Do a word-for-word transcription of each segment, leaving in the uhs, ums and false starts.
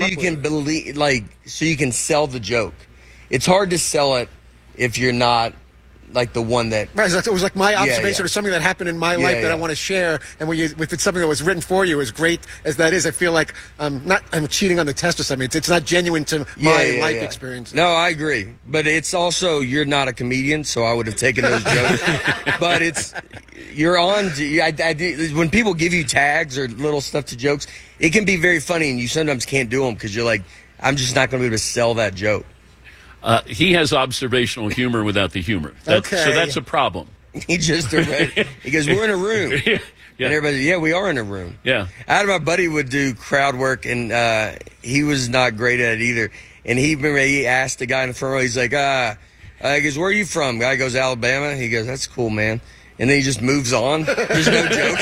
you can believe, like, so you can sell the joke. It's hard to sell it if you're not like the one that. Right, it was like my observation yeah, yeah. or something that happened in my Yeah, life yeah. that I want to share. And when you, if it's something that was written for you, as great as that is, I feel like I'm not I'm cheating on the test or something. It's, it's not genuine to my Yeah, yeah, life yeah. experience. No, I agree. But it's also, you're not a comedian, so I would have taken those jokes. But it's, you're on, I, I do, when people give you tags or little stuff to jokes, it can be very funny, and you sometimes can't do them because you're like, I'm just not going to be able to sell that joke. Uh, he has observational humor without the humor. That, Okay. So that's a problem. He just, he goes, we're in a room. Yeah. And everybody, yeah, we are in a room. Yeah. I had my buddy would do crowd work, and uh, he was not great at it either. And he, he asked the guy in the front row, he's like, uh, uh, he goes, where are you from? Guy goes, Alabama. He goes, that's cool, man. And then he just moves on. There's no joke.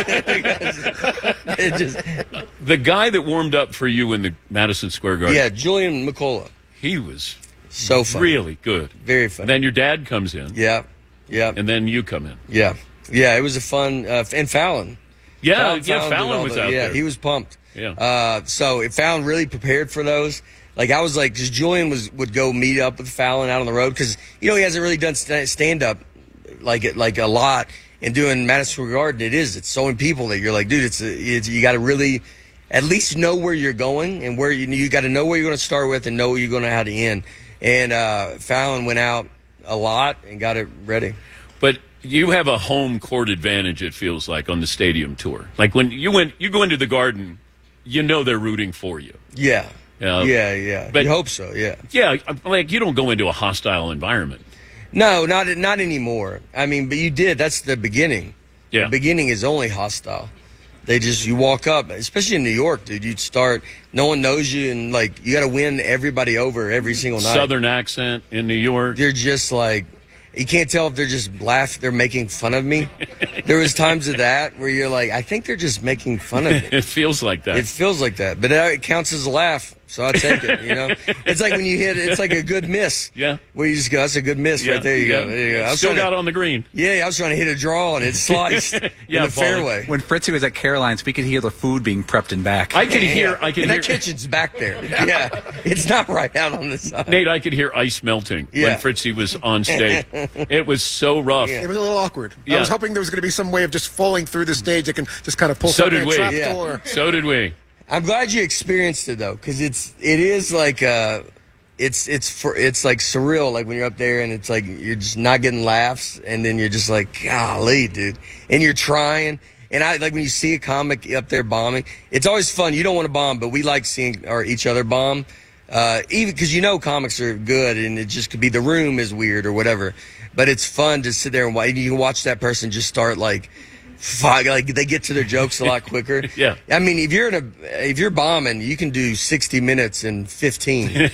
It just, The guy that warmed up for you in the Madison Square Garden, yeah, Julian McCullough. he was So funny. really good. Very funny. And then your dad comes in, Yeah. Yeah. and then you come in. Yeah. Yeah, it was a fun, uh, and Fallon. Yeah, Fallon- yeah, Fallon did Fallon all was the- out yeah, there. he was pumped. Yeah. Uh, so it Fallon really prepared for those. Like I was like, because Julian was would go meet up with Fallon out on the road because you know he hasn't really done stand up like it like a lot. And doing Madison Square Garden, it is it's so many people that you're like, dude, it's, a, it's you got to really at least know where you're going and where you you got to know where you're going to start with and know where you're going to how to end. And uh, Fallon went out a lot and got it ready. But you have a home court advantage, it feels like, on the stadium tour. Like when you went, you go into the Garden, you know they're rooting for you. Yeah. Uh, yeah, yeah. but- you hope so, yeah. Yeah, like you don't go into a hostile environment. No, not not anymore. I mean, but you did. That's the beginning. Yeah. The beginning is only hostile. They just, you walk up, especially in New York, dude, you'd start, no one knows you, and, like, you got to win everybody over every single night. Southern accent in New York. They're just like, you can't tell if they're just laugh, they're making fun of me. There was times of that where you're like, I think they're just making fun of me. It feels like that. It feels like that, but it counts as a laugh, so I take it. You know, it's like when you hit, it's like a good miss. Yeah. Where you just go, that's a good miss Yeah, right there. You yeah. go. There you go. I was Still trying got to, on the green. Yeah, I was trying to hit a draw and it sliced Yeah, in the Paul. fairway. When Fritzy was at Caroline's, we could hear the food being prepped in back. I could hear. I could and hear. that kitchen's back there. Yeah, it's not right out on the side. Nate, I could hear ice melting Yeah. when Fritzy was on stage. It was so rough. It was a little awkward. Yeah. I was hoping there was going to be some way of just falling through the stage that can just kind of pull So something did a we. trap Yeah. door. So did we. I'm glad you experienced it though, because it's it is like uh, it's it's for it's like surreal. Like when you're up there and it's like you're just not getting laughs, and then you're just like, golly, dude, and you're trying. And I like when you see a comic up there bombing. It's always fun. You don't want to bomb, but we like seeing our each other bomb, uh, even because you know comics are good, and it just could be the room is weird or whatever. But it's fun to sit there and watch. You can watch that person just start like. Fuck, like they get to their jokes a lot quicker. Yeah. I mean, if you're in a if you're bombing, you can do sixty minutes in fifteen.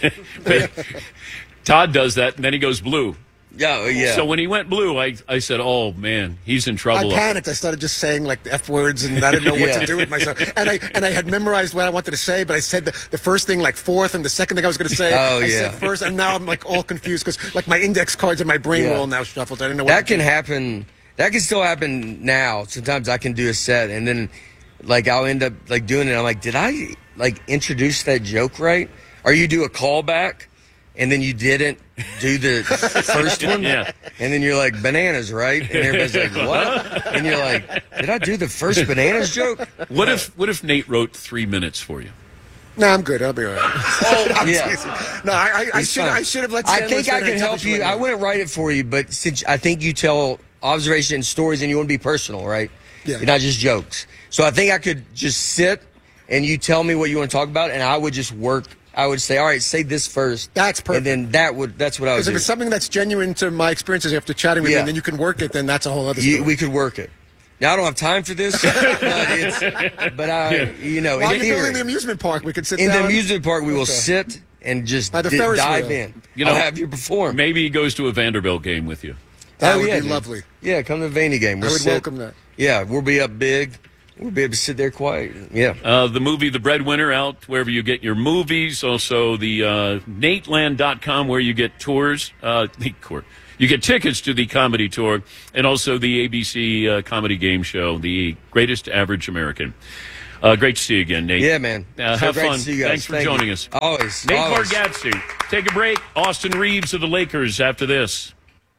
Todd does that, and then he goes blue. Yeah, yeah. So when he went blue, I I said, "Oh man, he's in I trouble." panicked. I started just saying like the F words, and I didn't know what Yeah. to do with myself. And I and I had memorized what I wanted to say, but I said the, the first thing like fourth, and the second thing I was going to say, Oh, I yeah. said first, and now I'm like all confused because like my index cards in my brain Yeah. were all now shuffled. I didn't know what that to can do. happen. That can still happen now. Sometimes I can do a set, and then like I'll end up like doing it. I'm like, did I like introduce that joke right? Or you do a callback, and then you didn't do the first one, Yeah. and then you're like bananas, right? And everybody's like, what? And you're like, did I do the first bananas joke? What if what if Nate wrote three minutes for you? No, I'm good. I'll be all right. I'm Yeah. teasing. No, I, I, I It's should fine. I should have let. I Sandler think I say can that help you. right I now. wouldn't write it for you, but since I think you tell observation and stories, and you want to be personal, right? Yeah. You're not just jokes. So I think I could just sit and you tell me what you want to talk about, and I would just work. I would say, all right, say this first. That's perfect. And then that would that's what I would Because if do. it's something that's genuine to my experiences after chatting with Yeah. you, and then you can work it, then that's a whole other You, story. we could work it. Now I don't have time for this, but it's but I you know While in you're building theory, the amusement park, we could sit in down. the amusement park we will Okay. sit and just By the di- Ferris dive wheel. in. You know, I'll have you perform. Maybe he goes to a Vanderbilt game with you. That Oh, would yeah, be dude. lovely. Yeah, come to the Vaney game. I We'll would sit- welcome that. Yeah, we'll be up big. We'll be able to sit there quiet. Yeah. Uh, the movie The Breadwinner out wherever you get your movies. Also the uh, Nateland dot com where you get tours. Uh, the court. You get tickets to the comedy tour, and also the A B C uh, comedy game show, The Greatest Average American. Uh, great to see you again, Nate. Yeah, man. Uh, So have great to fun. see you guys. Thanks for Thank joining you. us. Always. Nate always. Bargatze. Take a break. Austin Reeves of the Lakers after this.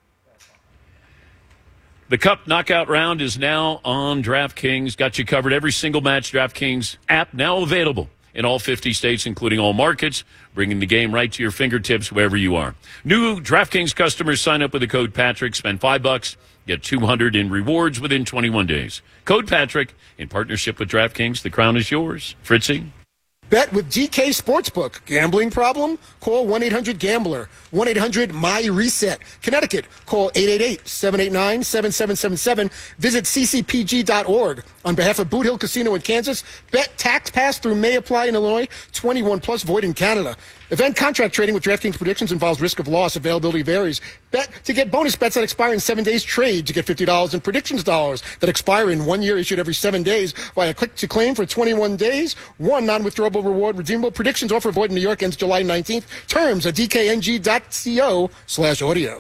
The Cup knockout round is now on DraftKings. Got you covered every single match. DraftKings app now available in all fifty states, including all markets, bringing the game right to your fingertips wherever you are. New DraftKings customers sign up with the code Patrick, spend five bucks, get two hundred in rewards within twenty-one days. Code Patrick in partnership with DraftKings. The crown is yours. Fritzy? Bet with G K Sportsbook. Gambling problem? Call one eight hundred gambler. one eight hundred M Y reset. Connecticut. Call eight eight eight, seven eight nine, seven seven seven seven. Visit c c p g dot org. On behalf of Boot Hill Casino in Kansas, bet tax pass through may apply in Illinois. twenty-one plus void in Canada. Event contract trading with DraftKings predictions involves risk of loss. Availability varies. Bet to get bonus bets that expire in seven days. Trade to get fifty dollars in predictions dollars that expire in one year, issued every seven days via click to claim for twenty-one days. One non-withdrawable reward redeemable. Predictions offer void in New York ends July nineteenth. Terms at d k n g dot co slash audio.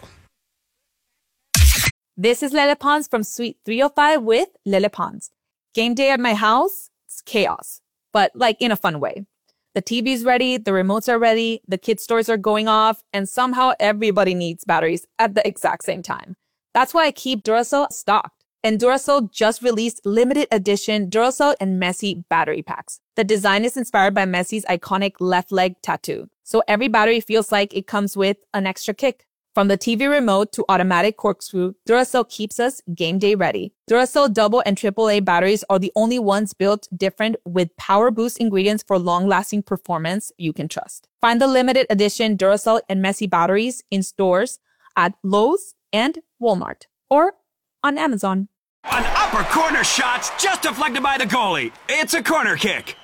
This is Lele Pons from Suite three oh five with Lele Pons. Game day at my house, it's chaos, but like in a fun way. The T V's ready, the remotes are ready, the kids' toys are going off, and somehow everybody needs batteries at the exact same time. That's why I keep Duracell stocked. And Duracell just released limited edition Duracell and Messi battery packs. The design is inspired by Messi's iconic left leg tattoo, so every battery feels like it comes with an extra kick. From the T V remote to automatic corkscrew, Duracell keeps us game day ready. Duracell double and triple A batteries are the only ones built different with power boost ingredients for long-lasting performance you can trust. Find the limited edition Duracell and Messi batteries in stores at Lowe's and Walmart or on Amazon. An upper corner shot's just deflected by the goalie. It's a corner kick.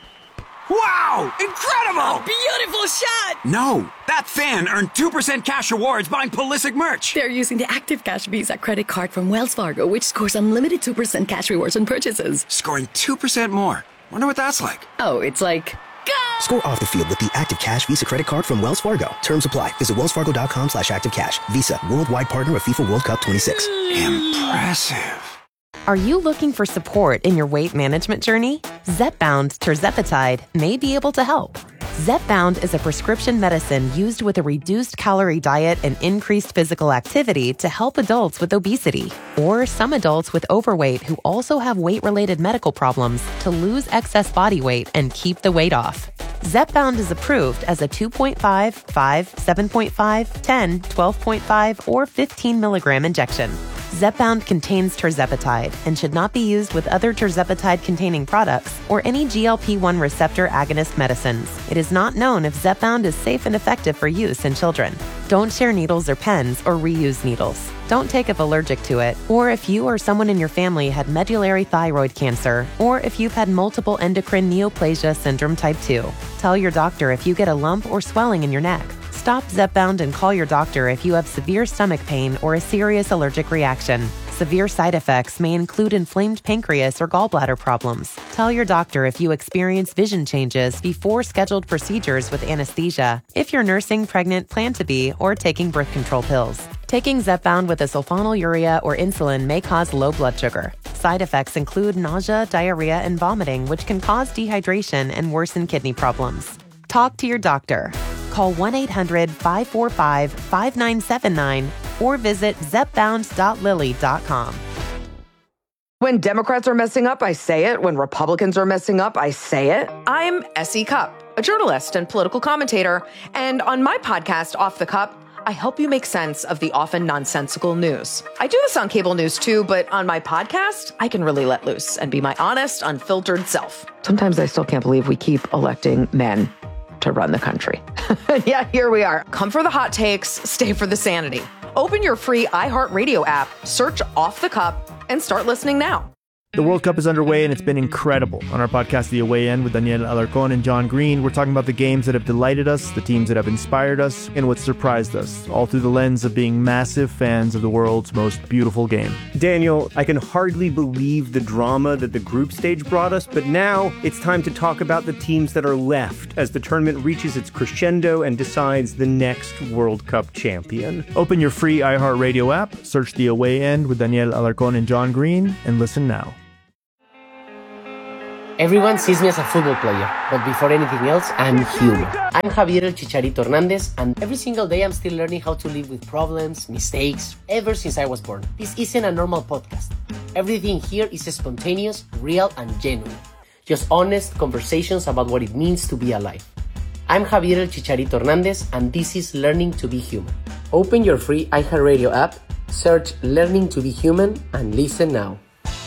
Wow! Incredible! Beautiful shot! No, that fan earned two percent cash rewards buying Pulisic merch. They're using the Active Cash Visa credit card from Wells Fargo, which scores unlimited two percent cash rewards on purchases. Scoring two percent more. Wonder what that's like. Oh, it's like... Go! Score off the field with the Active Cash Visa credit card from Wells Fargo. Terms apply. Visit wellsfargo.com slash active cash. Visa, worldwide partner of FIFA World Cup twenty-six. Impressive. Are you looking for support in your weight management journey? Zepbound tirzepatide may be able to help. Zepbound is a prescription medicine used with a reduced calorie diet and increased physical activity to help adults with obesity or some adults with overweight who also have weight-related medical problems to lose excess body weight and keep the weight off. Zepbound is approved as a two point five, five, seven point five, ten, twelve point five, or fifteen milligram injection. Zepbound contains tirzepatide and should not be used with other tirzepatide-containing products or any G L P one receptor agonist medicines. It is not known if Zepbound is safe and effective for use in children. Don't share needles or pens or reuse needles. Don't take if allergic to it, or if you or someone in your family had medullary thyroid cancer, or if you've had multiple endocrine neoplasia syndrome type two. Tell your doctor if you get a lump or swelling in your neck. Stop Zepbound and call your doctor if you have severe stomach pain or a serious allergic reaction. Severe side effects may include inflamed pancreas or gallbladder problems. Tell your doctor if you experience vision changes before scheduled procedures with anesthesia, if you're nursing, pregnant, plan to be, or taking birth control pills. Taking Zepbound with a sulfonylurea or insulin may cause low blood sugar. Side effects include nausea, diarrhea, and vomiting, which can cause dehydration and worsen kidney problems. Talk to your doctor. Call one eight hundred, five four five, five nine seven nine or visit zepbound dot lilly dot com. When Democrats are messing up, I say it. When Republicans are messing up, I say it. I'm Essie Cupp, a journalist and political commentator. And on my podcast, Off the Cup, I help you make sense of the often nonsensical news. I do this on cable news too, but on my podcast, I can really let loose and be my honest, unfiltered self. Sometimes I still can't believe we keep electing men to run the country. Yeah, here we are. Come for the hot takes, stay for the sanity. Open your free iHeartRadio app, search Off the Cup, and start listening now. The World Cup is underway and it's been incredible. On our podcast, The Away End, with Daniel Alarcón and John Green, we're talking about the games that have delighted us, the teams that have inspired us, and what surprised us, all through the lens of being massive fans of the world's most beautiful game. Daniel, I can hardly believe the drama that the group stage brought us, but now it's time to talk about the teams that are left as the tournament reaches its crescendo and decides the next World Cup champion. Open your free iHeartRadio app, search The Away End with Daniel Alarcón and John Green, and listen now. Everyone sees me as a football player, but before anything else, I'm human. I'm Javier El Chicharito Hernandez, and every single day I'm still learning how to live with problems, mistakes, ever since I was born. This isn't a normal podcast. Everything here is spontaneous, real, and genuine. Just honest conversations about what it means to be alive. I'm Javier El Chicharito Hernandez, and this is Learning to be Human. Open your free iHeartRadio app, search Learning to be Human, and listen now.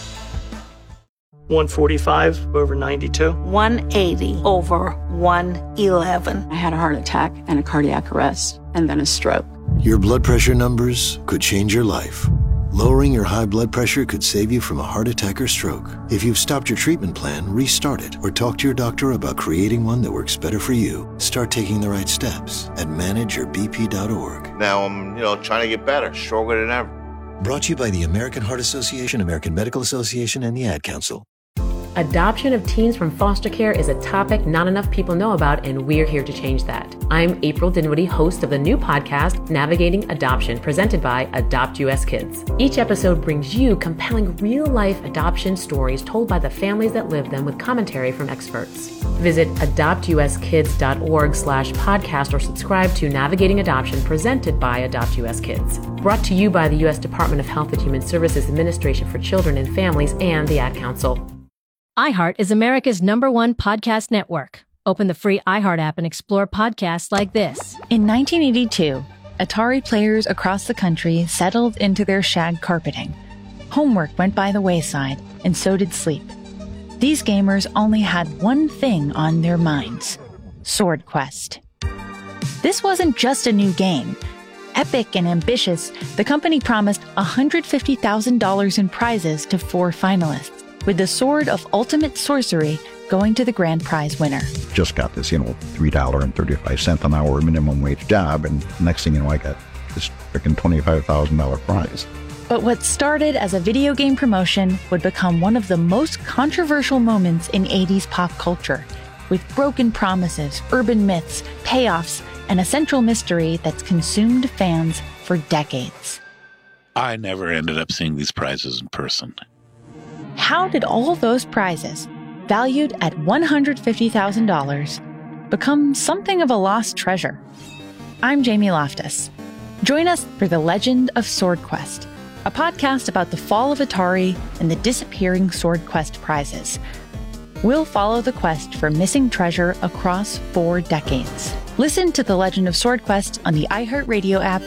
one forty-five over ninety-two. one eighty over one eleven. I had a heart attack and a cardiac arrest and then a stroke. Your blood pressure numbers could change your life. Lowering your high blood pressure could save you from a heart attack or stroke. If you've stopped your treatment plan, restart it or talk to your doctor about creating one that works better for you. Start taking the right steps at manage your b p dot org. Now I'm, you know, trying to get better, stronger than ever. Brought to you by the American Heart Association, American Medical Association, and the Ad Council. Adoption of teens from foster care is a topic not enough people know about, and we're here to change that. I'm April Dinwiddie, host of the new podcast, Navigating Adoption, presented by Adopt U S Kids. Each episode brings you compelling real-life adoption stories told by the families that live them with commentary from experts. Visit adopt u s kids dot org slash podcast or subscribe to Navigating Adoption, presented by Adopt U S Kids. Brought to you by the U S Department of Health and Human Services Administration for Children and Families and the Ad Council. iHeart is America's number one podcast network. Open the free iHeart app and explore podcasts like this. In nineteen eighty-two, Atari players across the country settled into their shag carpeting. Homework went by the wayside, and so did sleep. These gamers only had one thing on their minds: Sword Quest. This wasn't just a new game. Epic and ambitious, the company promised one hundred fifty thousand dollars in prizes to four finalists, with the Sword of Ultimate Sorcery going to the grand prize winner. Just got this, you know, three dollars and thirty-five cents an hour minimum wage job, and next thing you know, I got this freaking twenty-five thousand dollars prize. But what started as a video game promotion would become one of the most controversial moments in eighties pop culture, with broken promises, urban myths, payoffs, and a central mystery that's consumed fans for decades. I never ended up seeing these prizes in person. How did all those prizes, valued at one hundred fifty thousand dollars, become something of a lost treasure? I'm Jamie Loftus. Join us for The Legend of Sword Quest, a podcast about the fall of Atari and the disappearing Sword Quest prizes. We'll follow the quest for missing treasure across four decades. Listen to The Legend of Sword Quest on the iHeartRadio app.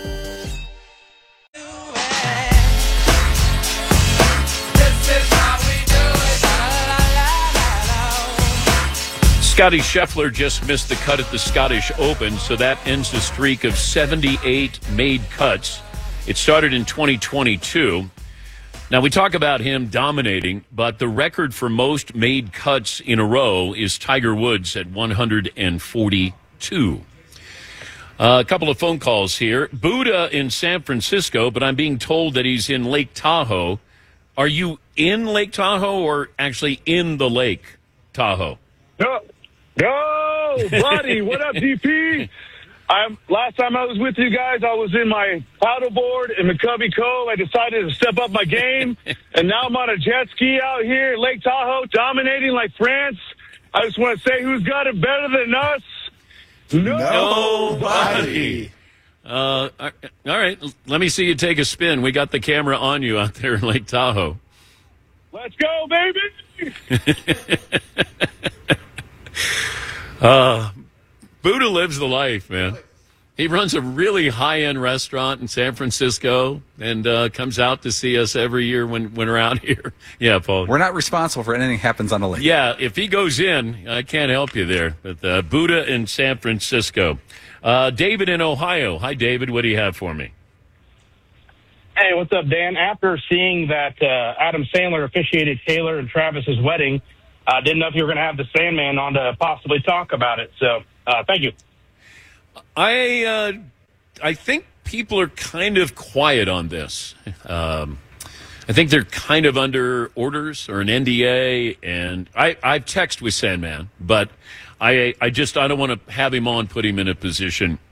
Scotty Scheffler just missed the cut at the Scottish Open, so that ends the streak of seventy-eight made cuts. It started in twenty twenty-two. Now, we talk about him dominating, but the record for most made cuts in a row is Tiger Woods at one hundred forty-two. Uh, a couple of phone calls here. Buddha in San Francisco, but I'm being told that he's in Lake Tahoe. Are you in Lake Tahoe or actually in the Lake Tahoe? No. Yo, buddy, what up, D P? I'm, last time I was with you guys, I was in my paddleboard in McCovey Cove. I decided to step up my game, and now I'm on a jet ski out here in Lake Tahoe, dominating like France. I just want to say, who's got it better than us? Nobody. Uh, all right, let me see you take a spin. We got the camera on you out there in Lake Tahoe. Let's go, baby! Uh, Buddha lives the life, man. He runs a really high-end restaurant in San Francisco and uh, comes out to see us every year when, when we're out here. Yeah, Paul. We're not responsible for anything that happens on the lake. Yeah, if he goes in, I can't help you there. But uh, Buddha in San Francisco. Uh, David in Ohio. Hi, David. What do you have for me? Hey, what's up, Dan? After seeing that uh, Adam Sandler officiated Taylor and Travis's wedding, I uh, didn't know if you were going to have the Sandman on to possibly talk about it. So, uh, thank you. I uh, I think people are kind of quiet on this. Um, I think they're kind of under orders or an N D A, and I, I've texted with Sandman, but I I just I don't want to have him on, put him in a position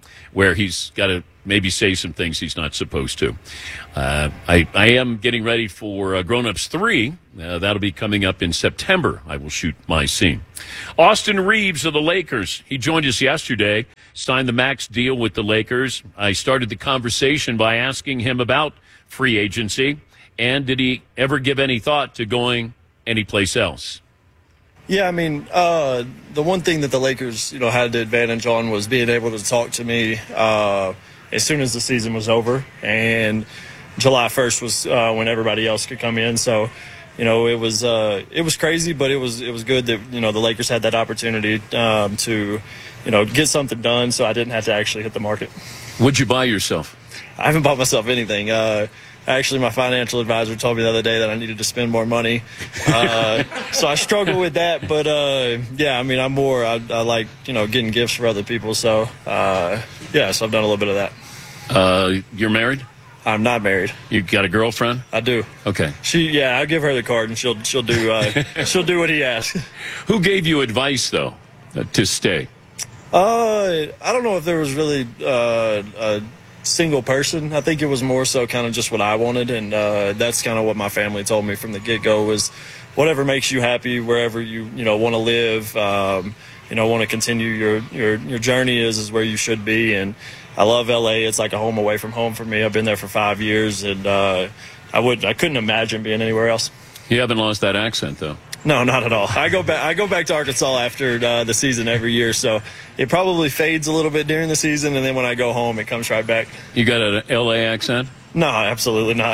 where he's got to maybe say some things he's not supposed to. Uh, I, I am getting ready for uh, Grown Ups three. Uh, that'll be coming up in September. I will shoot my scene. Austin Reeves of the Lakers. He joined us yesterday, signed the max deal with the Lakers. I started the conversation by asking him about free agency, and did he ever give any thought to going anyplace else? Yeah, I mean, uh, the one thing that the Lakers, you know, had the advantage on was being able to talk to me uh, as soon as the season was over, and July first was uh, when everybody else could come in. So, you know, it was uh, it was crazy, but it was it was good that, you know, the Lakers had that opportunity um, to, you know, get something done, so I didn't have to actually hit the market. What'd you buy yourself? I haven't bought myself anything. Uh, Actually, my financial advisor told me the other day that I needed to spend more money. Uh, so I struggle with that. But, uh, yeah, I mean, I'm more, I, I like, you know, getting gifts for other people. So, uh, yeah, so I've done a little bit of that. Uh, you're married? I'm not married. You got a girlfriend? I do. Okay. She, yeah, I'll give her the card, and she'll she'll do uh, she'll do what he asks. Who gave you advice, though, uh, to stay? Uh, I don't know if there was really uh, a single person. I think it was more so kind of just what I wanted, and uh, that's kind of what my family told me from the get-go was whatever makes you happy, wherever you you know want to live, um, you know want to continue your, your your journey is is where you should be. And I love L A. It's like a home away from home for me. I've been there for five years, and uh, I would I couldn't imagine being anywhere else. You haven't lost that accent, though. No, not at all. I go back. I go back to Arkansas after uh, the season every year, so it probably fades a little bit during the season, and then when I go home, it comes right back. You got an L A accent? No, absolutely not.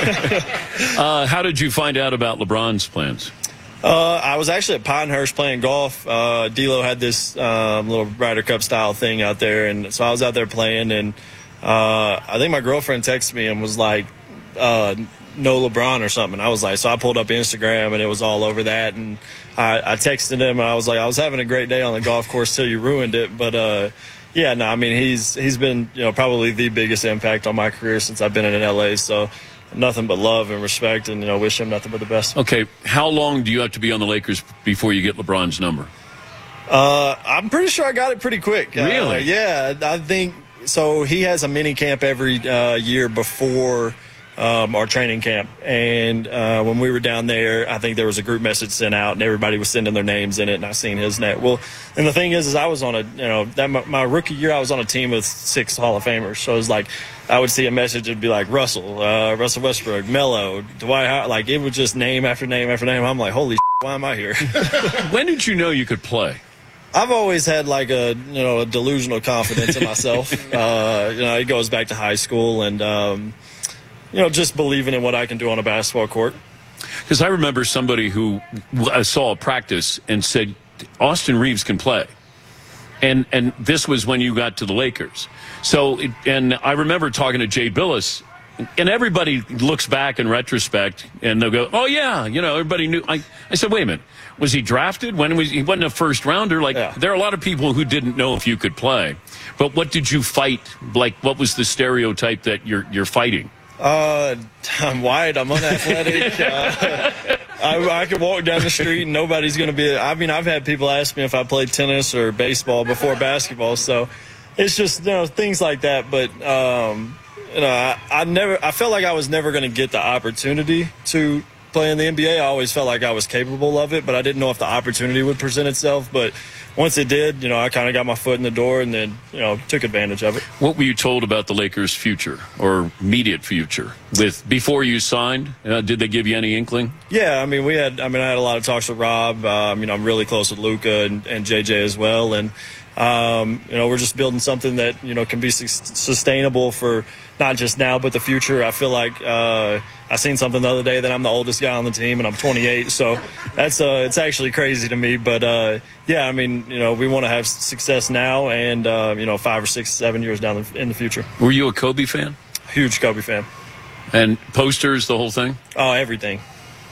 uh, how did you find out about LeBron's plans? Uh, I was actually at Pinehurst playing golf. Uh, D'Lo had this um, little Ryder Cup style thing out there, and so I was out there playing, and uh, I think my girlfriend texted me and was like, uh, no LeBron or something. I was like, so I pulled up Instagram and it was all over that, and I, I texted him and I was like, I was having a great day on the golf course till you ruined it. But uh, yeah, no, I mean he's he's been you know probably the biggest impact on my career since I've been in L A. So nothing but love and respect, and you know wish him nothing but the best. Okay, how long do you have to be on the Lakers before you get LeBron's number? Uh, I'm pretty sure I got it pretty quick. Really? Uh, yeah, I think so. He has a mini camp every uh, year before Um, our training camp, and uh, when we were down there, I think there was a group message sent out, and everybody was sending their names in it, and I seen his net. Well, and the thing is, is I was on a, you know, that my, my rookie year, I was on a team with six Hall of Famers, so it was like I would see a message, it'd be like Russell, uh, Russell Westbrook, Melo, Dwight Howard, like it would just name after name after name. I'm like, holy shit, why am I here? When did you know you could play? I've always had like a, you know, a delusional confidence in myself. uh, you know, it goes back to high school, and um, you know, just believing in what I can do on a basketball court. Because I remember somebody who I saw a practice and said, Austin Reeves can play. And and this was when you got to the Lakers. So, it, and I remember talking to Jay Billis, and everybody looks back in retrospect, and they'll go, oh, yeah, you know, everybody knew. I, I said, wait a minute, was he drafted? When was he? Wasn't a first rounder? Like, yeah. There are a lot of people who didn't know if you could play. But what did you fight? Like, what was the stereotype that you're you're fighting? Uh, I'm white. I'm unathletic. uh, I, I could walk down the street and nobody's going to be. I mean, I've had people ask me if I played tennis or baseball before basketball. So it's just you know things like that. But um, you know, I, I never. I felt like I was never going to get the opportunity to play in the N B A. I always felt like I was capable of it, but I didn't know if the opportunity would present itself. But once it did, you know, I kind of got my foot in the door and then, you know, took advantage of it. What were you told about the Lakers' future or immediate future with before you signed? Uh, did they give you any inkling? Yeah, I mean, we had. I mean, I had a lot of talks with Rob. Um, you know, I'm really close with Luka and, and J J as well, and um, you know, we're just building something that you know can be su- sustainable for not just now but the future. I feel like uh, I seen something the other day that I'm the oldest guy on the team and I'm twenty-eight, so that's uh, it's actually crazy to me. But uh, yeah, I mean, you know, we want to have success now and uh, you know, five or six, seven years down in the future. Were you a Kobe fan? Huge Kobe fan. And posters, the whole thing? Oh, everything.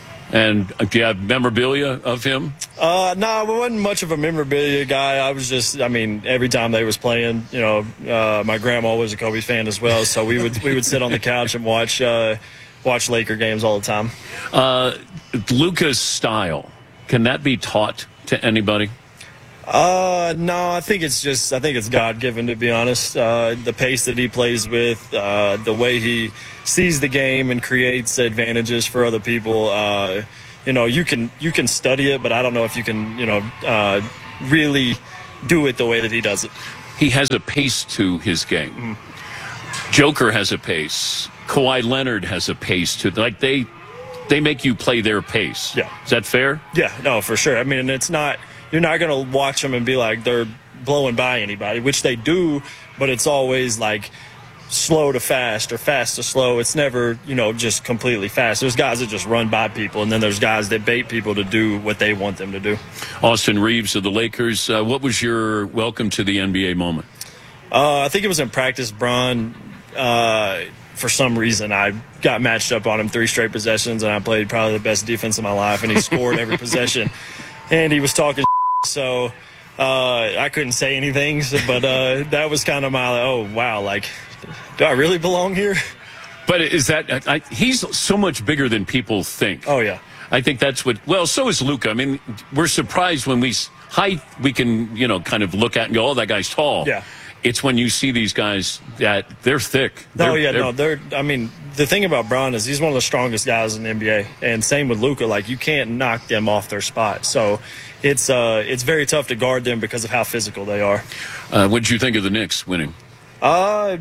And do you have memorabilia of him? Uh, no, I wasn't much of a memorabilia guy. I was just, I mean, every time they was playing, you know, uh, my grandma was a Kobe fan as well, so we would we would sit on the couch and watch uh, watch Laker games all the time. Uh, Luka's style, can that be taught to anybody? Uh, no, I think it's just, I think it's God-given, to be honest. Uh, the pace that he plays with, uh, the way he sees the game and creates advantages for other people. Uh, you know, you can, you can study it, but I don't know if you can, you know, uh, really do it the way that he does it. He has a pace to his game. Mm-hmm. Joker has a pace. Kawhi Leonard has a pace to, like, they, they make you play their pace. Yeah. Is that fair? Yeah, no, for sure. I mean, it's not, you're not going to watch them and be like they're blowing by anybody, which they do, but it's always like slow to fast or fast to slow. It's never, you know, just completely fast. There's guys that just run by people, and then there's guys that bait people to do what they want them to do. Austin Reaves of the Lakers, uh, what was your welcome to the N B A moment? Uh, I think it was in practice, Bron. Uh, for some reason, I got matched up on him three straight possessions, and I played probably the best defense of my life, and he scored every possession. And he was talking so uh, I couldn't say anything, so, but uh, that was kind of my, oh, wow, like, do I really belong here? But is that, I, he's so much bigger than people think. Oh, yeah. I think that's what, well, so is Luka. I mean, we're surprised when we, height, we can, you know, kind of look at and go, oh, that guy's tall. Yeah. It's when you see these guys that they're thick. They're, oh, yeah, they're, no, they're, I mean, the thing about Bron is he's one of the strongest guys in the N B A, and same with Luka. Like, you can't knock them off their spot. So it's uh, it's very tough to guard them because of how physical they are. Uh, what did you think of the Knicks winning? Uh,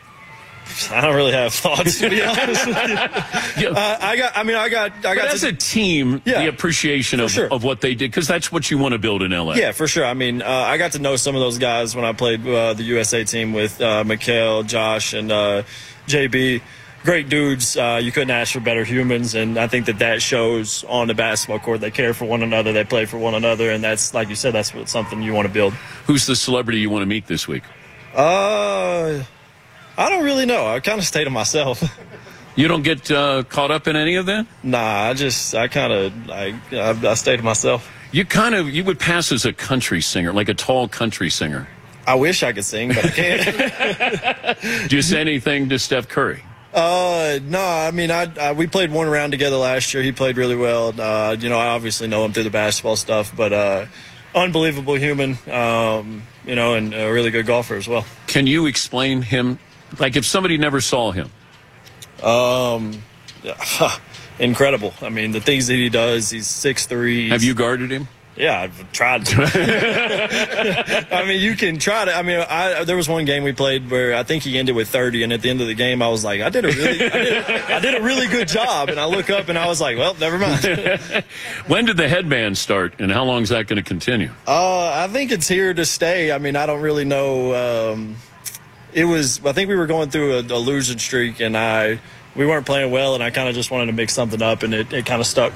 I don't really have thoughts, to be honest with you. Yeah. Uh, I got, I mean, I got, I got but as to, a team, yeah, the appreciation of, sure. of what they did, because that's what you want to build in L A. Yeah, for sure. I mean, uh, I got to know some of those guys when I played uh, the U S A team with uh, Mikal, Josh, and uh, J B. Great dudes. Uh, you couldn't ask for better humans, and I think that that shows on the basketball court. They care for one another. They play for one another, and that's, like you said, that's what, something you want to build. Who's the celebrity you want to meet this week? Uh, I don't really know. I kind of stay to myself. You don't get uh, caught up in any of that? Nah, I just, I kind of, I, I, I stay to myself. You kind of, you would pass as a country singer, like a tall country singer. I wish I could sing, but I can't. Do you say anything to Steph Curry? Uh, no, I mean, I, I we played one round together last year. He played really well. Uh, you know, I obviously know him through the basketball stuff, but uh, unbelievable human, um, you know, and a really good golfer as well. Can you explain him? Like, if somebody never saw him? Um, incredible. I mean, the things that he does, he's six three. Have you guarded him? Yeah, I've tried to. I mean, you can try to. I mean, I, there was one game we played where I think he ended with thirty, and at the end of the game, I was like, I did a really, I did, I did a really good job. And I look up, and I was like, well, never mind. When did the headband start, and how long is that going to continue? Uh, I think it's here to stay. I mean, I don't really know. Um, it was. I think we were going through a, a losing streak, and I we weren't playing well, and I kind of just wanted to mix something up, and it, it kind of stuck.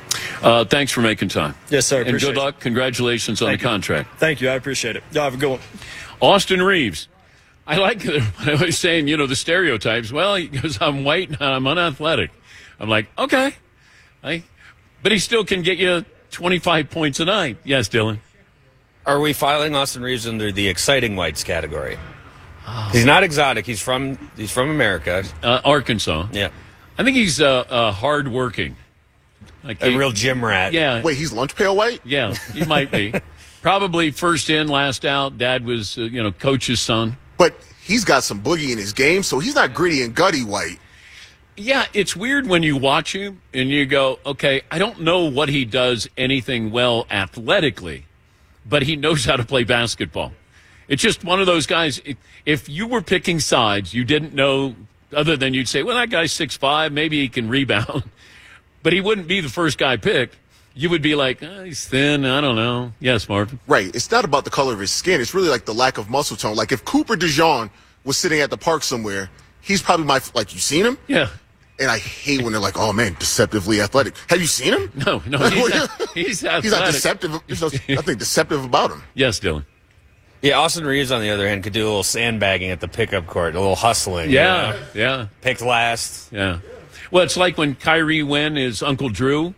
Uh, thanks for making time. Yes, sir. And good luck. Congratulations on Thank the you. contract. Thank you. I appreciate it. Y'all have a good one. Austin Reaves. I like it. I was saying, you know, the stereotypes. Well, he goes, I'm white and I'm unathletic. I'm like, okay. I, but he still can get you twenty-five points a night. Yes, Dylan. Are we filing Austin Reaves under the exciting whites category? Oh. He's not exotic. He's from he's from America. Uh, Arkansas. Yeah. I think he's uh, uh, hard-working. Like a he, real gym rat. Yeah. Wait, he's lunch pail white? Yeah, he might be. Probably first in, last out. Dad was, uh, you know, coach's son. But he's got some boogie in his game, so he's not gritty and gutty white. Yeah, it's weird when you watch him and you go, okay, I don't know what he does anything well athletically, but he knows how to play basketball. It's just one of those guys, if you were picking sides, you didn't know, other than you'd say, well, that guy's six five, maybe he can rebound. But he wouldn't be the first guy picked. You would be like, oh, he's thin. I don't know. Yes, Marvin. Right. It's not about the color of his skin. It's really like the lack of muscle tone. Like if Cooper DeJean was sitting at the park somewhere, he's probably my, like, you seen him? Yeah. And I hate when they're like, oh, man, deceptively athletic. Have you seen him? No, no. He's not, he's athletic. He's not deceptive. There's nothing deceptive about him. Yes, Dylan. Yeah, Austin Reaves, on the other hand, could do a little sandbagging at the pickup court, a little hustling. Yeah, you know? yeah. Picked last. Yeah. Well, it's like when Kyrie Wynn is Uncle Drew,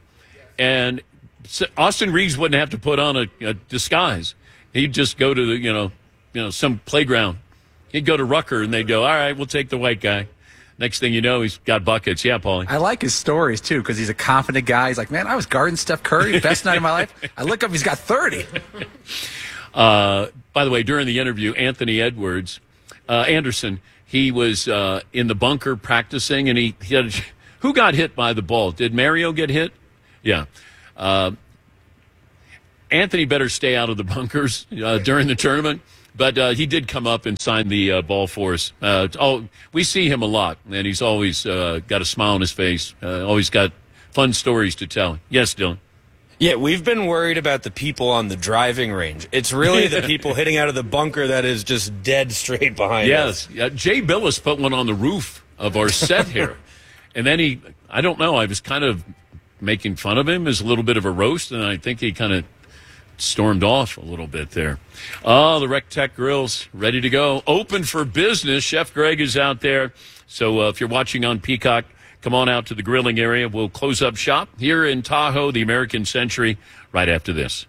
and Austin Reaves wouldn't have to put on a, a disguise. He'd just go to the, you know, you know, some playground. He'd go to Rucker, and they'd go, all right, we'll take the white guy. Next thing you know, he's got buckets. Yeah, Paulie. I like his stories, too, because he's a confident guy. He's like, man, I was guarding Steph Curry, best night of my life. I look up, he's got thirty. Uh, by the way, during the interview, Anthony Edwards, uh, Anderson, he was uh, in the bunker practicing, and he, he had a, who got hit by the ball? Did Mario get hit? Yeah. Uh, Anthony better stay out of the bunkers uh, during the tournament, but uh, he did come up and sign the uh, ball for us. Uh, oh, we see him a lot, and he's always uh, got a smile on his face, uh, always got fun stories to tell. Yes, Dylan? Yeah, we've been worried about the people on the driving range. It's really the people hitting out of the bunker that is just dead straight behind us. Yes. Uh, Jay Billis put one on the roof of our set here. And then he, I don't know, I was kind of making fun of him as a little bit of a roast, and I think he kind of stormed off a little bit there. Oh, the Rec Tech Grill's ready to go. Open for business. Chef Greg is out there. So uh, if you're watching on Peacock, come on out to the grilling area. We'll close up shop here in Tahoe, the American Century, right after this.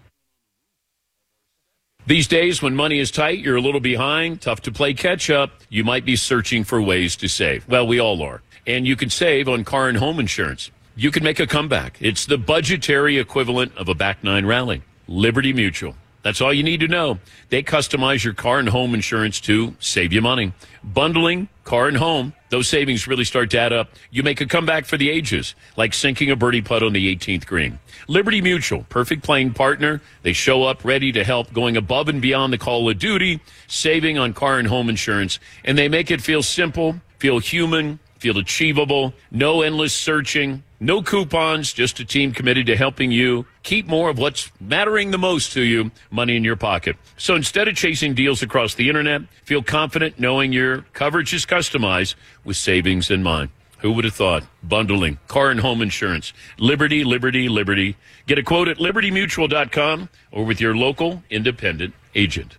These days, when money is tight, you're a little behind, tough to play catch up, you might be searching for ways to save. Well, we all are. And you can save on car and home insurance. You can make a comeback. It's the budgetary equivalent of a back nine rally. Liberty Mutual. That's all you need to know. They customize your car and home insurance to save you money. Bundling car and home, those savings really start to add up. You make a comeback for the ages, like sinking a birdie putt on the eighteenth green. Liberty Mutual, perfect playing partner. They show up ready to help, going above and beyond the call of duty, saving on car and home insurance. And they make it feel simple, feel human, feel achievable, no endless searching, no coupons, just a team committed to helping you keep more of what's mattering the most to you, money in your pocket. So instead of chasing deals across the internet, feel confident knowing your coverage is customized with savings in mind. Who would have thought? Bundling, car and home insurance. Liberty, Liberty, Liberty. Get a quote at liberty mutual dot com or with your local independent agent.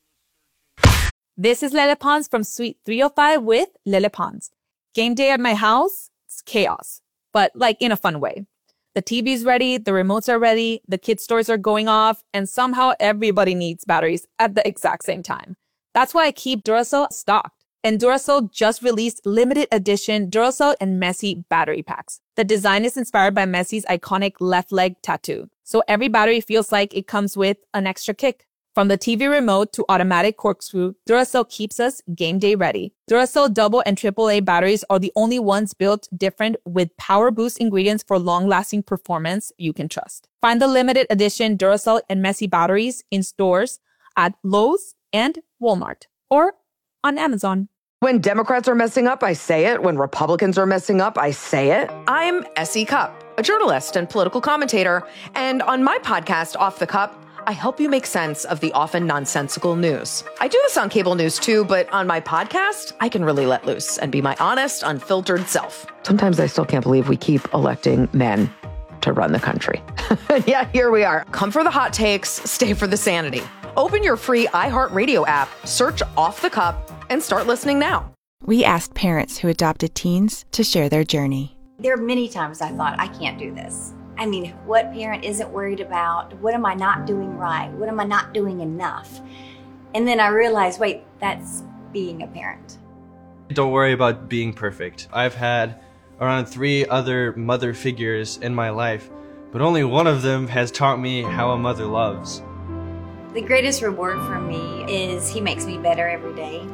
This is Lele Pons from Suite three oh five with Lele Pons. Game day at my house, it's chaos, but like in a fun way. The T V's ready, the remotes are ready, the kids' stores are going off, and somehow everybody needs batteries at the exact same time. That's why I keep Duracell stocked. And Duracell just released limited edition Duracell and Messi battery packs. The design is inspired by Messi's iconic left leg tattoo, so every battery feels like it comes with an extra kick. From the T V remote to automatic corkscrew, Duracell keeps us game day ready. Duracell double and triple A batteries are the only ones built different with power boost ingredients for long-lasting performance you can trust. Find the limited edition Duracell and Messi batteries in stores at Lowe's and Walmart or on Amazon. When Democrats are messing up, I say it. When Republicans are messing up, I say it. I'm Essie Cupp, a journalist and political commentator. And on my podcast, Off the Cup, I help you make sense of the often nonsensical news. I do this on cable news too, but on my podcast, I can really let loose and be my honest, unfiltered self. Sometimes I still can't believe we keep electing men to run the country. Yeah, here we are. Come for the hot takes, stay for the sanity. Open your free iHeartRadio app, search Off the Cup, and start listening now. We asked parents who adopted teens to share their journey. There are many times I thought, I can't do this. I mean, what parent isn't worried about, what am I not doing right? What am I not doing enough? And then I realized, wait, that's being a parent. Don't worry about being perfect. I've had around three other mother figures in my life, but only one of them has taught me how a mother loves. The greatest reward for me is he makes me better every day.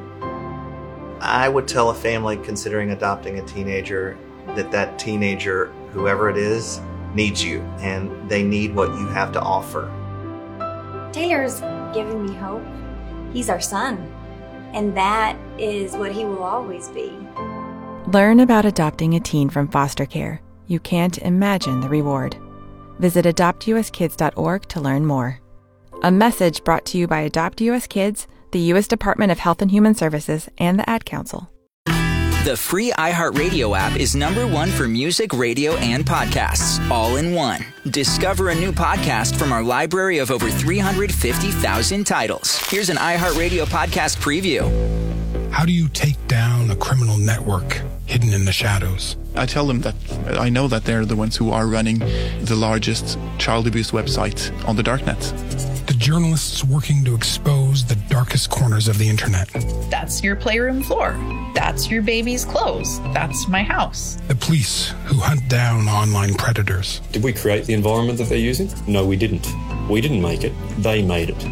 I would tell a family considering adopting a teenager that that teenager, whoever it is, needs you, and they need what you have to offer. Taylor's giving me hope. He's our son, and that is what he will always be. Learn about adopting a teen from foster care. You can't imagine the reward. Visit adopt u s kids dot org to learn more. A message brought to you by Adopt U S Kids, the U S Department of Health and Human Services, and the Ad Council. The free iHeartRadio app is number one for music, radio, and podcasts, all in one. Discover a new podcast from our library of over three hundred fifty thousand titles. Here's an iHeartRadio podcast preview. How do you take down a criminal network hidden in the shadows? I tell them that I know that they're the ones who are running the largest child abuse website on the darknet. The journalists working to expose the darkest corners of the internet. That's your playroom floor. That's your baby's clothes. That's my house. The police who hunt down online predators. Did we create the environment that they're using? No, we didn't. We didn't make it. They made it.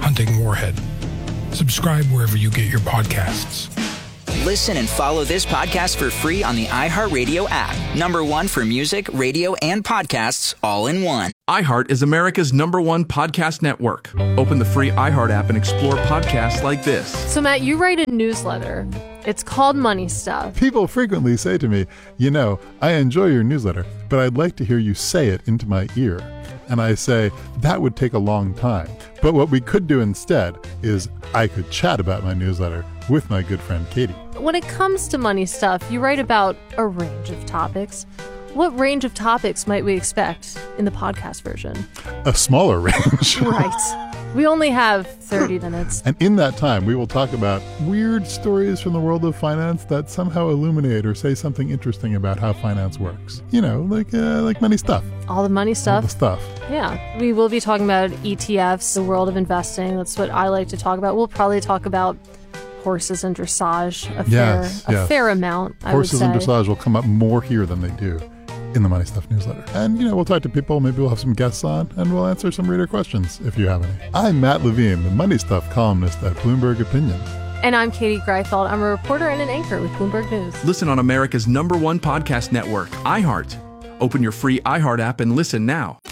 hunting warhead. Subscribe wherever you get your podcasts. Listen and follow this podcast for free on the iHeartRadio app. Number one for music, radio, and podcasts all in one. iHeart is America's number one podcast network. Open the free iHeart app and explore podcasts like this. So, Matt, you write a newsletter. It's called Money Stuff. People frequently say to me, you know, I enjoy your newsletter, but I'd like to hear you say it into my ear. And I say, that would take a long time. But what we could do instead is I could chat about my newsletter with my good friend Katie. When it comes to Money Stuff, you write about a range of topics. What range of topics might we expect in the podcast version? A smaller range. Right. We only have thirty minutes. And in that time, we will talk about weird stories from the world of finance that somehow illuminate or say something interesting about how finance works. You know, like uh, like money stuff. All the money stuff. All the stuff. Yeah. We will be talking about E T Fs, the world of investing. That's what I like to talk about. We'll probably talk about horses and dressage a yes, fair, yes. a fair amount, I Horses would say. and dressage will come up more here than they do in the Money Stuff newsletter. And, you know, we'll talk to people, maybe we'll have some guests on, and we'll answer some reader questions if you have any. I'm Matt Levine, the Money Stuff columnist at Bloomberg Opinion. And I'm Katie Greifeld. I'm a reporter and an anchor with Bloomberg News. Listen on America's number one podcast network, iHeart. Open your free iHeart app and listen now.